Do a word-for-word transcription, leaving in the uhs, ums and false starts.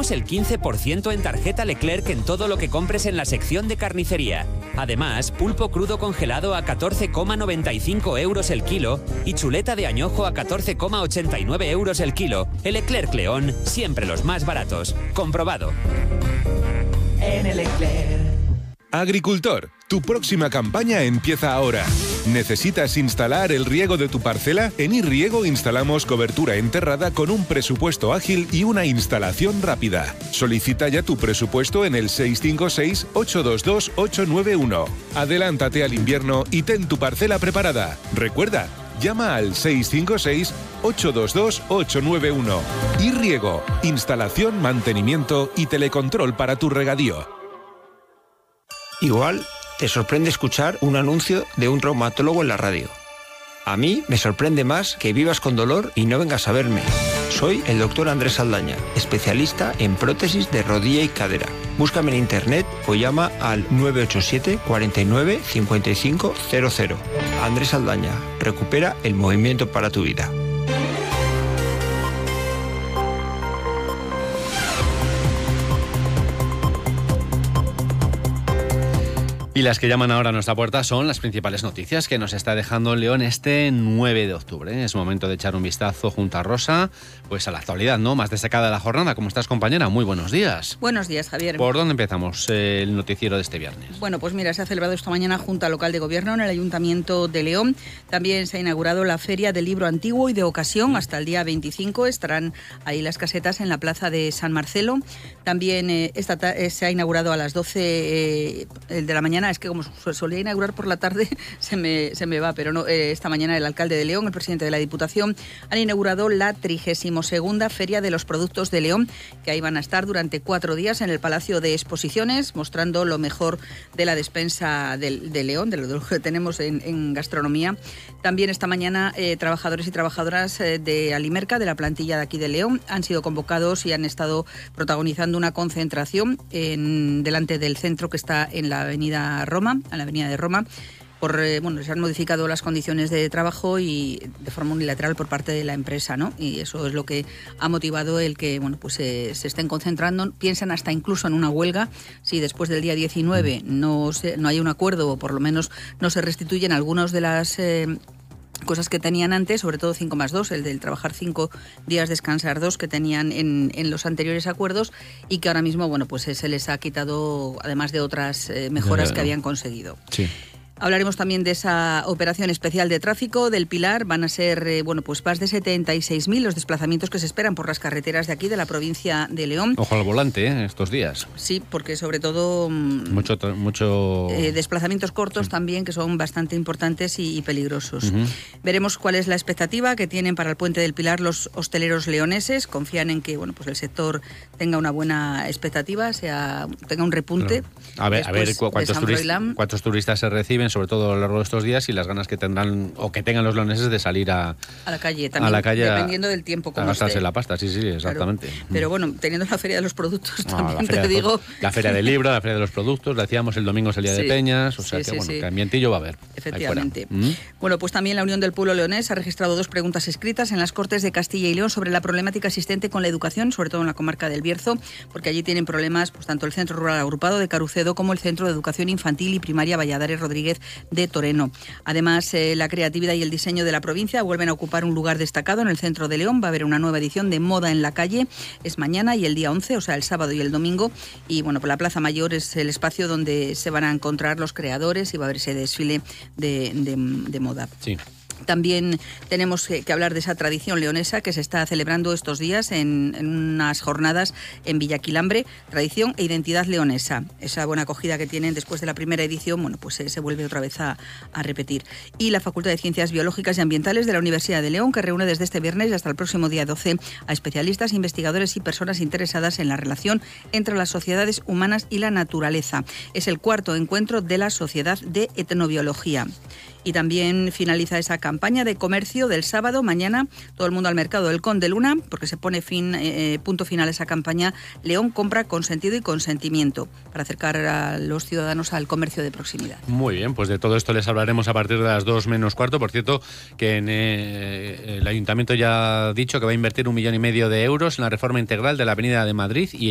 damos el quince por ciento en tarjeta Leclerc en todo lo que compres en la sección de carnicería. Además, pulpo crudo congelado a catorce coma noventa y cinco euros el kilo y chuleta de añojo a catorce coma ochenta y nueve euros el kilo. El Leclerc León, siempre los más baratos. Comprobado. En el Leclerc. Agricultor, tu próxima campaña empieza ahora. ¿Necesitas instalar el riego de tu parcela? En iRiego instalamos cobertura enterrada con un presupuesto ágil y una instalación rápida. Solicita ya tu presupuesto en el seis cinco seis, ocho dos dos, ocho nueve uno. Adelántate al invierno y ten tu parcela preparada. Recuerda, llama al seis cinco seis, ocho dos dos, ocho nueve uno. iRiego, instalación, mantenimiento y telecontrol para tu regadío. Igual te sorprende escuchar un anuncio de un traumatólogo en la radio. A mí me sorprende más que vivas con dolor y no vengas a verme. Soy el doctor Andrés Saldaña, especialista en prótesis de rodilla y cadera. Búscame en internet o llama al nueve ocho siete, cuarenta y nueve, cincuenta y cinco cero cero. Andrés Saldaña, recupera el movimiento para tu vida. Y las que llaman ahora a nuestra puerta son las principales noticias que nos está dejando León este nueve de octubre. Es momento de echar un vistazo junto a Rosa, pues a la actualidad, ¿no? Más destacada de la jornada. ¿Cómo estás, compañera? Muy buenos días. Buenos días, Javier. ¿Por dónde empezamos el noticiero de este viernes? Bueno, pues mira, se ha celebrado esta mañana Junta Local de Gobierno en el Ayuntamiento de León. También se ha inaugurado la Feria del Libro Antiguo y de Ocasión. Hasta el día veinticinco estarán ahí las casetas en la plaza de San Marcelo. También eh, esta ta- eh, se ha inaugurado a las doce eh, de la mañana. Es que como solía inaugurar por la tarde, se me, se me va, pero no. Eh, esta mañana el alcalde de León, el presidente de la Diputación, han inaugurado la trigésima segunda Feria de los Productos de León, que ahí van a estar durante cuatro días en el Palacio de Exposiciones, mostrando lo mejor de la despensa de, de León, de lo, de lo que tenemos en, en gastronomía. También esta mañana eh, trabajadores y trabajadoras eh, de Alimerca, de la plantilla de aquí de León, han sido convocados y han estado protagonizando una concentración en, delante del centro que está en la avenida Roma, en la avenida de Roma. Por, eh, bueno, se han modificado las condiciones de trabajo y de forma unilateral por parte de la empresa, ¿no? Y eso es lo que ha motivado el que, bueno, pues eh, se estén concentrando. Piensan hasta incluso en una huelga si después del día diecinueve no, se, no hay un acuerdo o por lo menos no se restituyen algunos de las eh, cosas que tenían antes, sobre todo cinco más dos, el del trabajar cinco días, descansar dos, que tenían en, en los anteriores acuerdos y que ahora mismo, bueno, pues se les ha quitado, además de otras eh, mejoras no, no. que habían conseguido. Sí. Hablaremos también de esa operación especial de tráfico del Pilar. Van a ser eh, bueno, pues más de setenta y seis mil los desplazamientos que se esperan por las carreteras de aquí, de la provincia de León. Ojo al volante, ¿eh? Estos días. Sí, porque sobre todo... Mucho... mucho... Eh, desplazamientos cortos sí. también, que son bastante importantes y, y peligrosos. Uh-huh. Veremos cuál es la expectativa que tienen para el Puente del Pilar los hosteleros leoneses. Confían en que bueno, pues el sector tenga una buena expectativa, sea, tenga un repunte. Claro. A ver, a ver cu- cuántos, turist- cuántos turistas se reciben, sobre todo a lo largo de estos días, y las ganas que tendrán o que tengan los leoneses de salir a, a la calle también, a la calle dependiendo del tiempo como a gastarse esté. la pasta, sí, sí, exactamente. Claro. Pero bueno, teniendo la Feria de los Productos no, también te de digo... Los, la Feria del Libro, la Feria de los Productos, decíamos el domingo es el Día sí, de Peñas, o sea sí, que sí, bueno, sí. que ambientillo va a haber. Efectivamente. ¿Mm? Bueno, pues también la Unión del Pueblo Leonés ha registrado dos preguntas escritas en las Cortes de Castilla y León sobre la problemática existente con la educación, sobre todo en la comarca del Bierzo, porque allí tienen problemas pues tanto el Centro Rural Agrupado de Carucedo como el Centro de Educación Infantil y Primaria Valladares Rodríguez de Toreno. Además, eh, la creatividad y el diseño de la provincia vuelven a ocupar un lugar destacado en el centro de León. Va a haber una nueva edición de Moda en la Calle, es mañana y el día once, o sea, el sábado y el domingo. Y bueno, pues la Plaza Mayor es el espacio donde se van a encontrar los creadores y va a haber ese desfile de, de, de moda. Sí. También tenemos que hablar de esa tradición leonesa que se está celebrando estos días en, en unas jornadas en Villaquilambre, tradición e identidad leonesa. Esa buena acogida que tienen después de la primera edición, bueno, pues se, se vuelve otra vez a, a repetir. Y la Facultad de Ciencias Biológicas y Ambientales de la Universidad de León, que reúne desde este viernes y hasta el próximo día doce a especialistas, investigadores y personas interesadas en la relación entre las sociedades humanas y la naturaleza. Es el cuarto encuentro de la Sociedad de Etnobiología. Y también finaliza esa campaña de comercio del sábado, mañana, todo el mundo al mercado del Conde Luna, porque se pone fin, eh, punto final a esa campaña. León compra con sentido y consentimiento, para acercar a los ciudadanos al comercio de proximidad. Muy bien, pues de todo esto les hablaremos a partir de las dos menos cuarto. Por cierto, que en, eh, el Ayuntamiento ya ha dicho que va a invertir un millón y medio de euros en la reforma integral de la Avenida de Madrid y